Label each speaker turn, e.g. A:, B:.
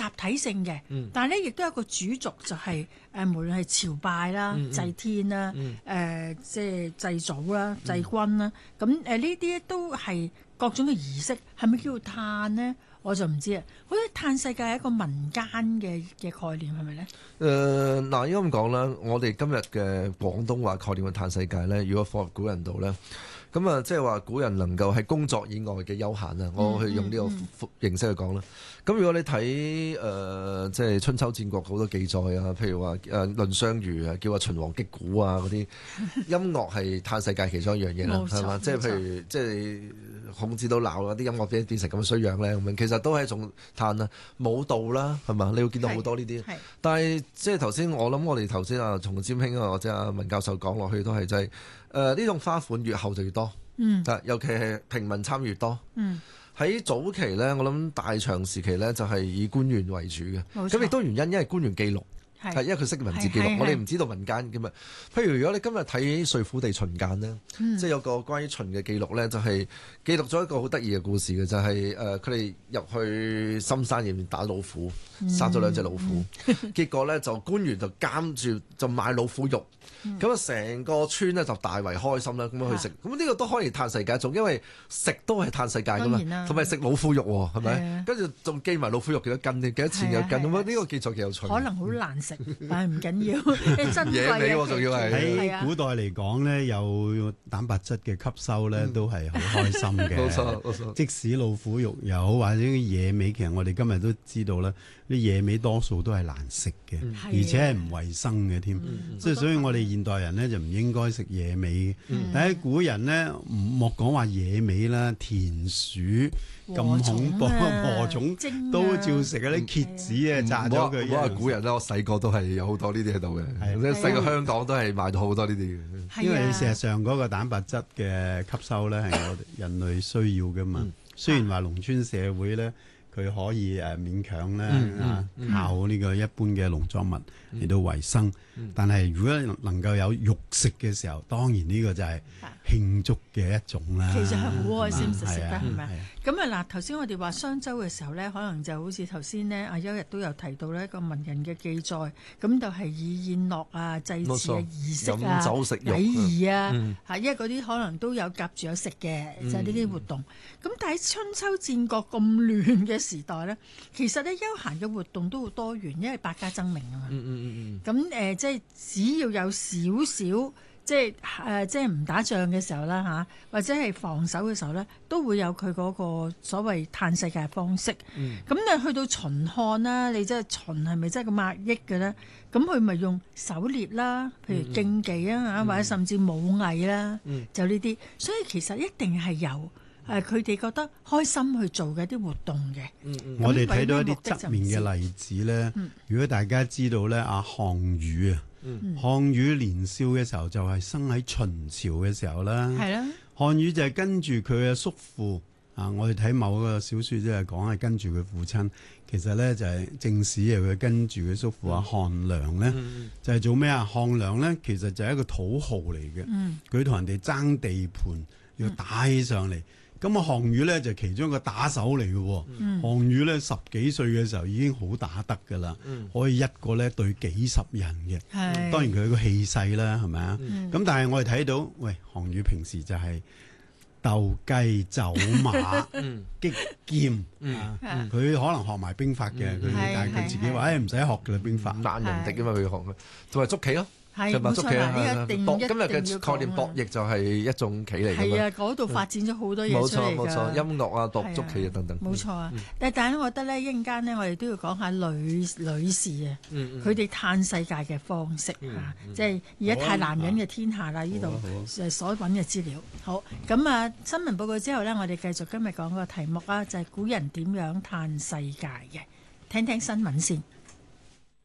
A: 體性嘅，但係咧亦都有一個主軸就係、無論係朝拜啦、祭天啦、即係祭祖啦、祭君啦，咁呢啲都係各種嘅儀式，係咪叫做嘆呢？我就唔知啊。好似嘆世界係一個民間嘅概念，係咪咧？
B: 嗱，應該咁講啦。我哋今日嘅廣東話概念嘅嘆世界咧，如果放入古人度咧，咁啊，即係話古人能夠喺工作以外嘅休閒啊，我去用呢個形式去講啦。咁如果你睇即係春秋戰國好多記載啊，譬如話論相如啊，叫話秦王擊鼓啊嗰啲，音樂係嘆世界其中一樣嘢啦，係嘛？即係譬如即係孔子都鬧啦，啲音樂變成咁衰樣咧，咁樣其實都係一種嘆啊。舞蹈啦，係嘛？你會見到好多呢啲。但係即係頭先我諗，我哋頭先啊，從占兄啊或者阿文教授講落去都係就係呢種花款越後就越多。尤其係平民參與越多。喺早期咧，我諗大長時期咧就係以官員為主嘅。咁亦都原因，因為官員記錄。係，因為佢識文字記錄，我哋唔知道民間嘅嘛。譬如如果你今日睇《睡虎地秦簡》呢，即係有個關於秦嘅記錄呢，就係記錄咗一個好得意嘅故事嘅，就係佢哋入去深山入面打老虎，殺咗2隻老虎，結果呢，就官員就監住就賣老虎肉，咁啊成個村呢就大為開心啦，咁樣去食。咁呢個都可以嘆世界一種，因為食都係嘆世界噶嘛，同埋食老虎肉喎，係咪？跟住仲記埋老虎肉幾多斤，幾多錢幾多斤，咁呢個記載幾有趣。
A: 可能好難食，但係唔緊要，珍貴
B: 野味喎，仲要係
C: 喺古代嚟講咧，有蛋白質嘅吸收咧，都係好開心嘅。
B: 冇錯，即
C: 使老虎肉又好，或者野味，其實我哋今日都知道啦，啲野味多數都係難食嘅，而且係唔衞生嘅添。即係所以我哋現代人咧就唔應該食野味。但係古人咧，莫講話野味啦，田鼠咁恐怖，禾蟲都照食嗰啲蠍子啊，炸咗佢。
B: 唔好話古人啦，我細個都係有好多呢啲喺度嘅，即係細個香港都係買到好多呢啲嘅。
C: 因為事實上嗰個蛋白質嘅吸收咧係我哋人類需要噶嘛。雖然話農村社會咧，佢可以勉強咧靠呢個一般嘅農作物嚟到維生，但係如果能夠有肉食嘅時候，當然呢個就係慶祝嘅一種啦。
A: 其實係好開心食得，係咪？咁啊嗱，頭先我哋話商周嘅時候咧，可能就好似頭先咧，阿邱日都有提到呢一個文人嘅記載，咁就係以宴樂啊、祭祀嘅儀式啊、
B: 飲酒食肉
A: 禮儀啊，因為嗰啲可能都有夾住有食嘅，就係呢啲活動。咁但係春秋戰國咁亂嘅時代咧，其實咧休閒嘅活動都好多元，因為百家爭鳴啊嘛。咁即係只要有少少。即係唔打仗嘅時候啦嚇，或者係防守嘅時候咧，都會有佢嗰個所謂嘆世界嘅方式。咁你去到秦漢啦，你即係秦係咪真係咁壓抑嘅咧？咁佢咪用狩獵啦，譬如競技啊，或者甚至武藝啦，就呢啲。所以其實一定係由佢哋覺得開心去做嘅一啲活動嘅。
C: 我哋睇到一啲側面嘅例子咧，如果大家知道咧，阿項羽啊。項羽年少嘅時候就係生喺秦朝嘅時候啦。係啦，項羽就係跟住佢嘅叔父啊。我哋睇某個小說即係講係跟住佢父親，其實咧就係正史係佢跟住佢叔父阿項梁咧，就係做咩啊？項梁咧其實就係一個土豪嚟嘅，佢同人哋爭地盤要打起上嚟。咁啊，項羽咧就其中一個打手嚟嘅。項羽咧10幾歲嘅時候已經好打得噶啦，可以一個咧對幾十人嘅。當然佢有個氣勢啦，係咪啊？咁但係我哋睇到，喂，項羽平時就係鬥雞、走馬、擊劍，佢可能學埋兵法嘅，但係佢自己話：唔使學嘅啦，兵法
B: 難人敵啊嘛，佢學嘅，同埋捉棋咯。
A: 係冇錯啦，呢一定
B: 今日嘅概念博弈就係一種棋嚟㗎嘛。係啊，
A: 嗰度發展咗好多嘢出嚟㗎。
B: 冇錯，音樂啊、捉棋啊等等。
A: 冇錯啊，但係我覺得咧，一陣間咧，我哋都要講下女士啊，佢哋嘆世界嘅方式嚇，即係而家太男人嘅天下啦，呢度所揾嘅資料。好，咁啊，新聞報告之後咧，我哋繼續今日講個題目啊，就係古人點樣嘆世界嘅，聽聽新聞先。